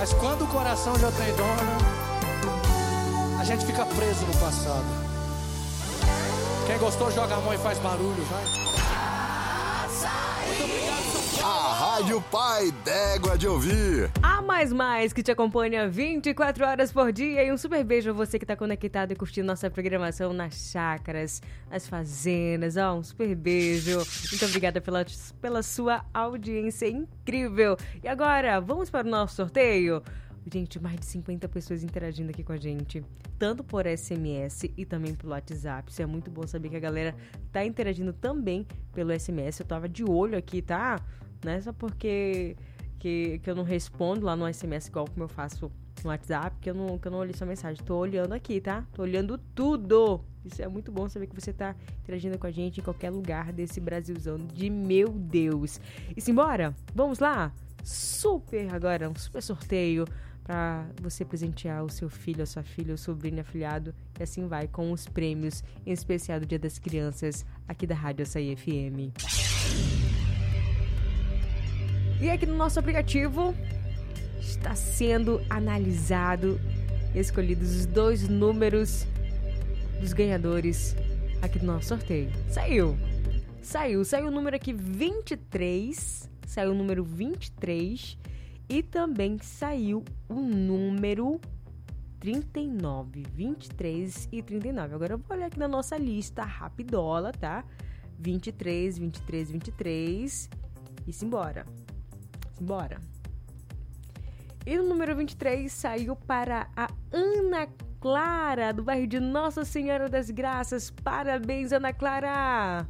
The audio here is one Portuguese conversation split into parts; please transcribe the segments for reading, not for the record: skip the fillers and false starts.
Mas quando o coração já tem dono, a gente fica preso no passado. Quem gostou, joga a mão e faz barulho, vai. Muito obrigado, São Paulo. A Rádio Pai d'Égua de Ouvir. A Mais que te acompanha 24 horas por dia. E um super beijo a você que tá conectado e curtindo nossa programação nas chácaras, nas fazendas. Ó, um super beijo. Muito obrigada pela sua audiência incrível. E agora, vamos para o nosso sorteio? Gente, mais de 50 pessoas interagindo aqui com a gente, tanto por SMS e também pelo WhatsApp. Isso é muito bom saber que a galera tá interagindo também pelo SMS. Eu tava de olho aqui, tá? Não é só porque que eu não respondo lá no SMS igual como eu faço no WhatsApp, que eu não olhei sua mensagem. Tô olhando aqui, tá? Tô olhando tudo. Isso é muito bom saber que você tá interagindo com a gente em qualquer lugar desse Brasilzão de meu Deus. E simbora? Vamos lá? Agora, um super sorteio para você presentear o seu filho, a sua filha, o sobrinho, afilhado, e assim vai com os prêmios, em especial do Dia das Crianças, aqui da Rádio Açaí FM. E aqui no nosso aplicativo está sendo analisado e escolhidos os 2 números dos ganhadores aqui do nosso sorteio. Saiu o número aqui 23, saiu o número 23 e também saiu o número 39, 23 e 39. Agora eu vou olhar aqui na nossa lista rapidola, tá? 23, 23, 23 e simbora. Bora. E o número 23 saiu para a Ana Clara, do bairro de Nossa Senhora das Graças. Parabéns, Ana Clara!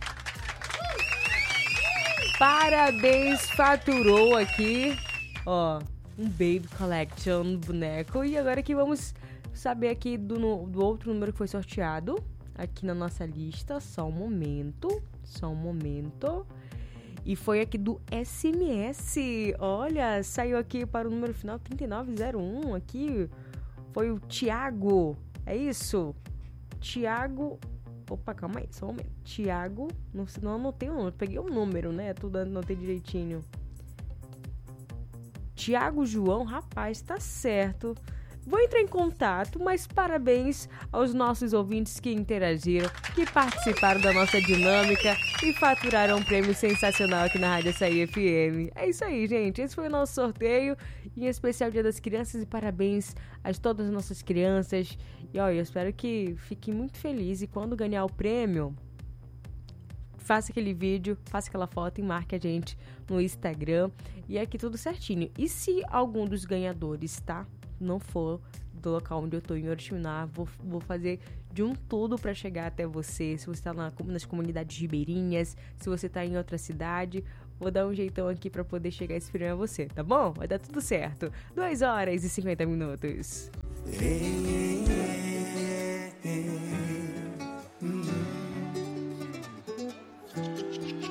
Parabéns, faturou aqui, ó, um Baby Collection boneco. E agora que vamos saber aqui do outro número que foi sorteado aqui na nossa lista. Só um momento. E foi aqui do SMS. Olha, saiu aqui para o número final 3901. Aqui foi o Tiago. É isso? Tiago. Opa, calma aí, só um momento. Tiago. Não anotei o número. Peguei o número, né? Tudo anotei direitinho. Tiago João, rapaz, tá certo. Vou entrar em contato, mas parabéns aos nossos ouvintes que interagiram, que participaram da nossa dinâmica e faturaram um prêmio sensacional aqui na Rádio Açaí FM. É isso aí, gente. Esse foi o nosso sorteio, em especial Dia das Crianças, e parabéns a todas as nossas crianças. E ó, eu espero que fiquem muito felizes e quando ganhar o prêmio, faça aquele vídeo, faça aquela foto e marque a gente no Instagram. E aqui tudo certinho. E se algum dos ganhadores, tá? Não for do local onde eu tô em Oriximiná, vou fazer de um tudo para chegar até você. Se você tá nas comunidades ribeirinhas, se você tá em outra cidade, vou dar um jeitão aqui para poder chegar esse prêmio a você, tá bom? Vai dar tudo certo. 2 horas e 50 minutos. Ei,